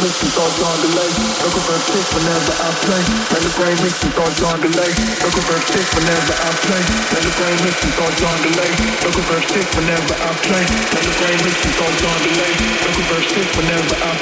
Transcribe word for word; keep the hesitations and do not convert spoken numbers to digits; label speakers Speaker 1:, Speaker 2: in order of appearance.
Speaker 1: mix and thoughts on delay. Local verse six whenever I play. Let the brain mix and thoughts on delay. Local verse six whenever I play. Let the brain mix and thoughts on delay. Local verse six whenever I play. Let the brain mix and thoughts on delay. Local verse six whenever I